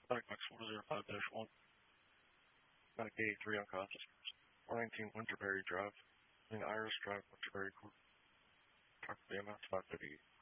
Box 405-1. Mike 83 unconscious. 419 Winterberry Drive. Iris Drive, Winterberry Court. Talk to BMS 550.